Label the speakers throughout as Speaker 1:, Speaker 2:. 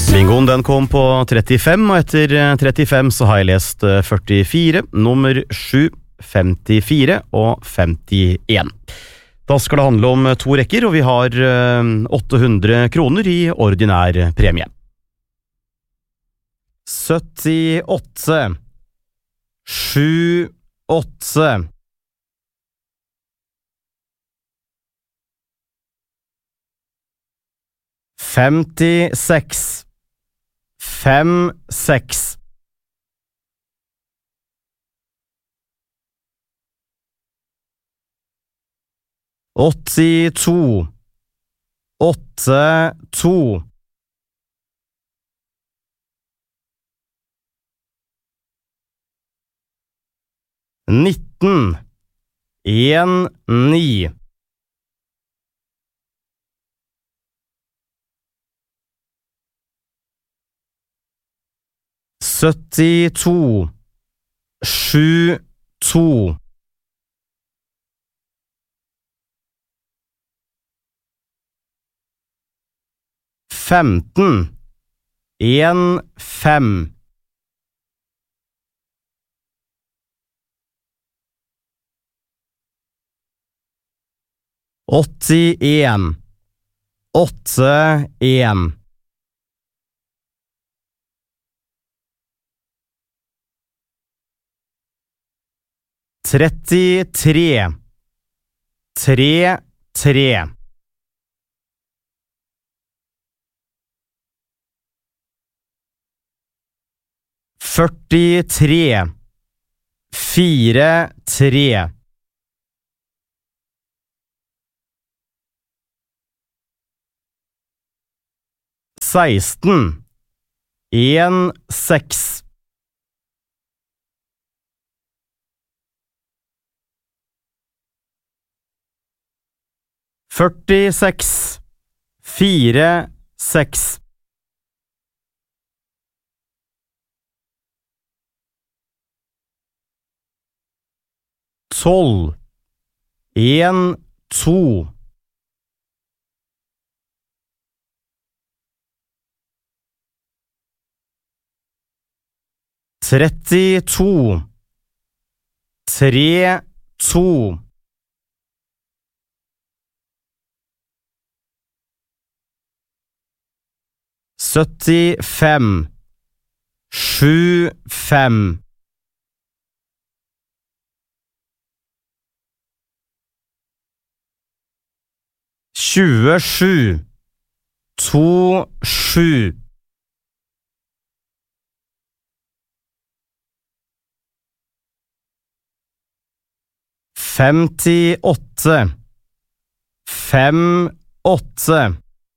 Speaker 1: Bingoen den kom på 35, og etter 35 så har jeg lest 44, nummer 7, 54 og 51. Da skal det handle om 2 rekker, og vi har 800 kroner i ordinær premie. 78, 7, 8. 56, 5, 6. 82, 8, 2. 19, 1, 9. 72, 7, 2. 15, 1, 5. 81, 8, 1. 33, 3, 3. 43, 4, 3. 16, 1, 6. 46, 4, 6. 12, 1, 2. 32, 3, 2. 75, 7, 5. 27, 2, 7. 58, 5, 8.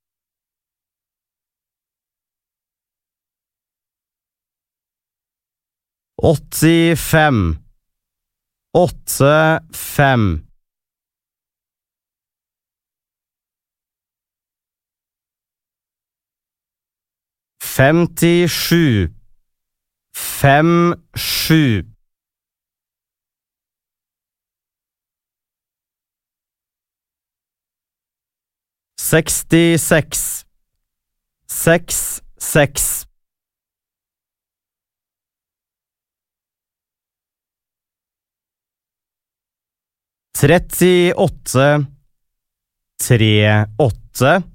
Speaker 1: 85, 8, 5. 57, 5, 7. 66, 6, 6. 38, 3, 8.